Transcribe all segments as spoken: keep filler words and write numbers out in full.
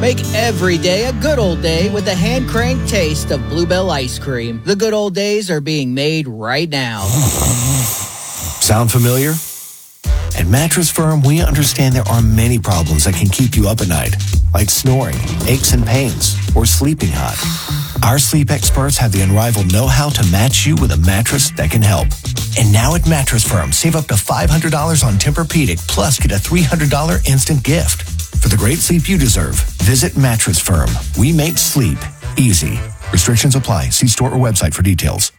Make every day a good old day with the hand-cranked taste of Bluebell ice cream. The good old days are being made right now. Sound familiar? At Mattress Firm, we understand there are many problems that can keep you up at night, like snoring, aches and pains, or sleeping hot. Our sleep experts have the unrivaled know-how to match you with a mattress that can help. And now at Mattress Firm, save up to five hundred dollars on Tempur-Pedic, plus get a three hundred dollars instant gift. For the great sleep you deserve, visit Mattress Firm. We make sleep easy. Restrictions apply. See store or website for details.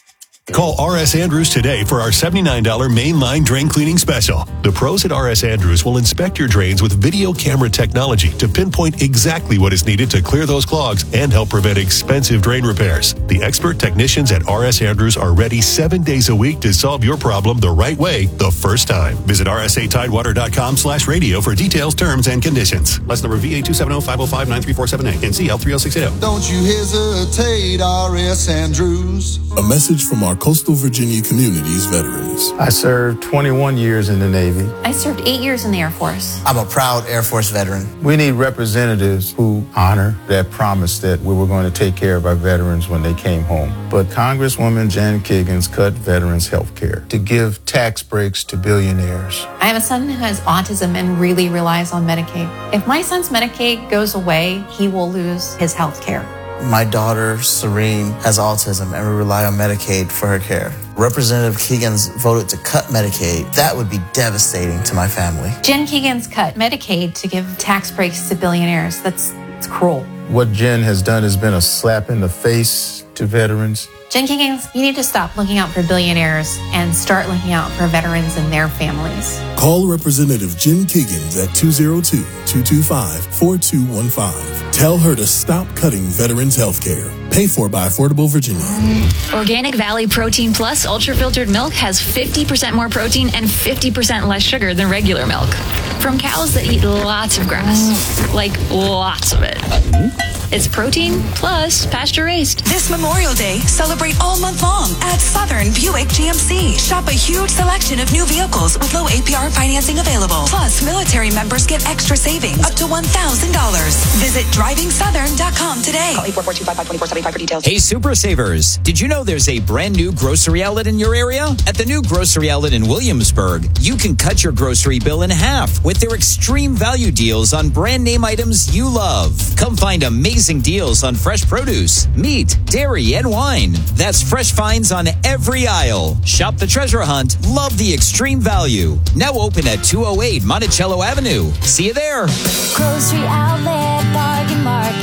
Call R S. Andrews today for our seventy-nine dollars mainline drain cleaning special. The pros at R S. Andrews will inspect your drains with video camera technology to pinpoint exactly what is needed to clear those clogs and help prevent expensive drain repairs. The expert technicians at R S. Andrews are ready seven days a week to solve your problem the right way the first time. Visit r s a tidewater dot com slash radio for details, terms, and conditions. License number V A two seven zero five zero five nine three four seven eight and C L three zero six eight zero. Don't you hesitate, R S. Andrews. A message from our coastal Virginia community's veterans. I served twenty-one years in the Navy. I served eight years in the Air Force. I'm a proud Air Force veteran. We need representatives who honor that promise that we were going to take care of our veterans when they came home. But Congresswoman Jan Kiggans cut veterans' health care to give tax breaks to billionaires. I have a son who has autism and really relies on Medicaid. If my son's Medicaid goes away, he will lose his health care. My daughter, Serene, has autism and we rely on Medicaid for her care. Representative Keegans voted to cut Medicaid. That would be devastating to my family. Jen Keegans cut Medicaid to give tax breaks to billionaires. That's, that's cruel. What Jen has done has been a slap in the face to veterans. Jen Keegans, you need to stop looking out for billionaires and start looking out for veterans and their families. Call Representative Jen Kiggans at two oh two, two two five, four two one five. Tell her to stop cutting veterans' health care. Paid for by Affordable Virginia. Organic Valley Protein Plus Ultra Filtered Milk has fifty percent more protein and fifty percent less sugar than regular milk. From cows that eat lots of grass. Like lots of it. It's protein plus pasture raised. This Memorial Day, celebrate all month long at Southern Buick G M C. Shop a huge selection of new vehicles with low A P R financing available. Plus, military members get extra savings up to one thousand dollars. Visit driving southern dot com today. Call eight four four, two five five, two four seven five for details. Hey, Super Savers. Did you know there's a brand new grocery outlet in your area? At the new grocery outlet in Williamsburg, you can cut your grocery bill in half with their extreme value deals on brand name items you love. Come find amazing deals on fresh produce, meat, dairy, and wine. That's fresh finds on every aisle. Shop the treasure hunt. Love the extreme value. Now open at two oh eight Monticello Avenue. See you there. Grocery Outlet Bargain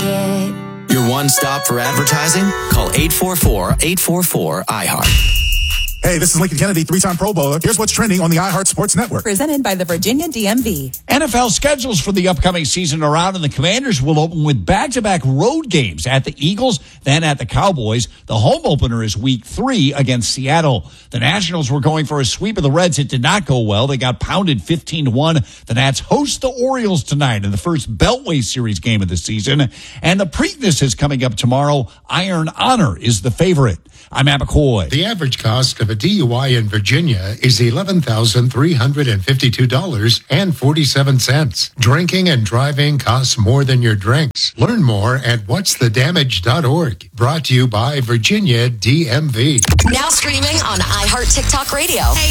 Market. Your one stop for advertising? Call eight four four, eight four four, I heart. Hey, this is Lincoln Kennedy, three-time Pro Bowler. Here's what's trending on the iHeart Sports Network. Presented by the Virginia D M V. N F L schedules for the upcoming season are out, and the Commanders will open with back-to-back road games at the Eagles, then at the Cowboys. The home opener is week three against Seattle. The Nationals were going for a sweep of the Reds. It did not go well. They got pounded fifteen to one. The Nats host the Orioles tonight in the first Beltway Series game of the season. And the Preakness is coming up tomorrow. Iron Honor is the favorite. I'm Matt McCoy. The average cost of a D U I in Virginia is eleven thousand three hundred fifty-two dollars and forty-seven cents. Drinking and driving costs more than your drinks. Learn more at whats the damage dot org. Brought to you by Virginia D M V. Now streaming on iHeart TikTok Radio. Hey,